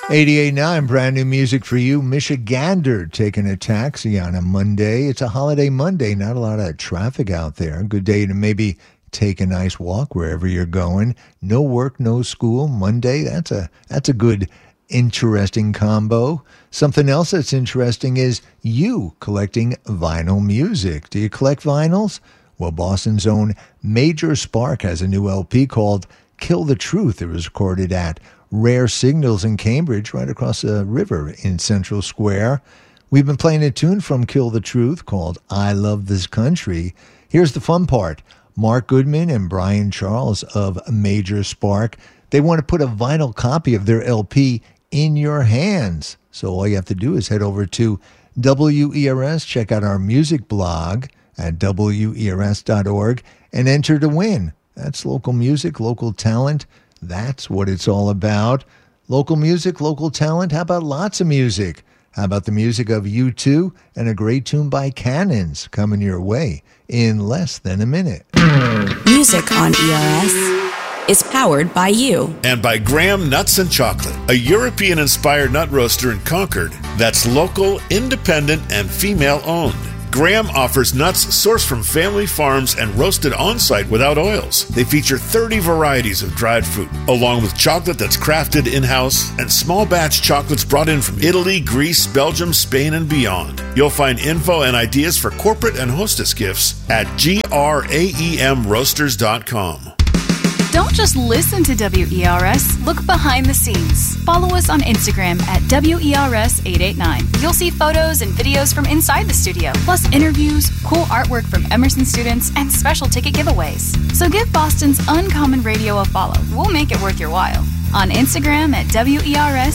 88.9, brand new music for you. Michigander taking a taxi on a Monday. It's a holiday Monday, not a lot of traffic out there. Good day to maybe take a nice walk wherever you're going. No work, no school. Monday, that's a good, interesting combo. Something else that's interesting is you collecting vinyl music. Do you collect vinyls? Well, Boston's own Major Spark has a new LP called Kill the Truth. It was recorded at Rare Signals in Cambridge, right across the river in Central Square. We've been playing a tune from Kill the Truth called I Love This Country. Here's the fun part. Mark Goodman and Brian Charles of Major Spark, they want to put a vinyl copy of their LP in your hands. So all you have to do is head over to WERS, check out our music blog at WERS.org, and enter to win. That's local music, local talent. That's what it's all about. Local music, local talent. How about lots of music? How about the music of U2 and a great tune by Cannons coming your way in less than a minute? Music on ERS is powered by you. And by Graham Nuts and Chocolate, a European-inspired nut roaster in Concord that's local, independent, and female-owned. Graham offers nuts sourced from family farms and roasted on-site without oils. They feature 30 varieties of dried fruit, along with chocolate that's crafted in-house and small batch chocolates brought in from Italy, Greece, Belgium, Spain, and beyond. You'll find info and ideas for corporate and hostess gifts at graemroasters.com. Don't just listen to WERS, look behind the scenes. Follow us on Instagram at WERS889. You'll see photos and videos from inside the studio, plus interviews, cool artwork from Emerson students, and special ticket giveaways. So give Boston's Uncommon Radio a follow. We'll make it worth your while. On Instagram at WERS